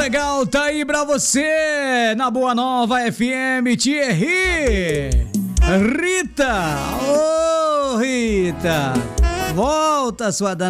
legal, tá aí pra você, na Boa Nova FM, Thierry. Rita, ô Rita, volta sua danada.